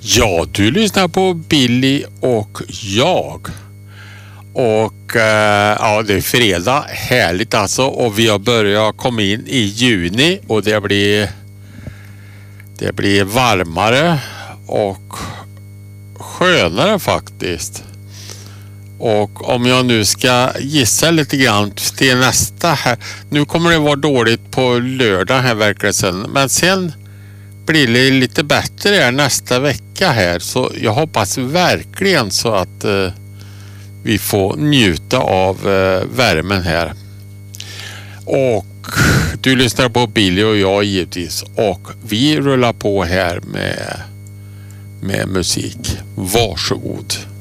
Ja, du lyssnar på Billy och jag. Och ja, det är fredag. Härligt alltså. Och vi har börjat komma in i juni. Och det blir varmare och skönare faktiskt. Och om jag nu ska gissa lite grann till nästa här. Nu kommer det vara dåligt på lördag här verkligen. Men sen blir det lite bättre här nästa vecka här. Så jag hoppas verkligen så att vi får njuta av värmen här. Och du lyssnar på Billy och jag givetvis. Och vi rullar på här med musik. Varsågod.